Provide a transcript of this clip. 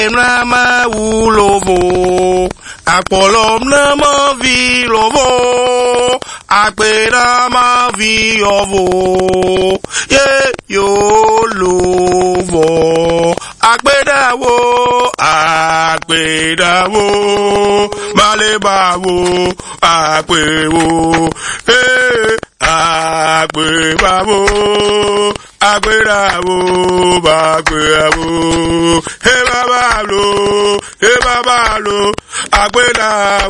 nama wulovo, akpolom nama vilovo, akpe nama viovo, ye yo lovo, akpe dawo, malebawo, akpe wo, akpe bawo. Agbérawo, bagbérawo, he babalo, agbérawo.